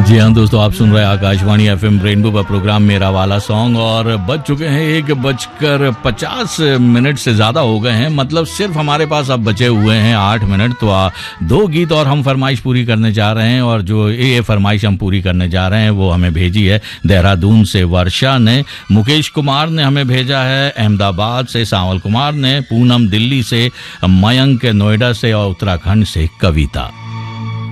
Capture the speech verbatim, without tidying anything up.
जी हाँ दोस्तों, आप सुन रहे हैं आकाशवाणी एफएम रेनबो का प्रोग्राम मेरा वाला सॉन्ग। और बज चुके हैं एक बजकर पचास मिनट से ज़्यादा हो गए हैं। मतलब सिर्फ हमारे पास अब बचे हुए हैं आठ मिनट। तो आ, दो गीत और हम फरमाइश पूरी करने जा रहे हैं। और जो ये फरमाइश हम पूरी करने जा रहे हैं वो हमें भेजी है देहरादून से वर्षा ने, मुकेश कुमार ने हमें भेजा है अहमदाबाद से, सांवल कुमार ने, पूनम दिल्ली से, मयंक नोएडा से और उत्तराखंड से कविता।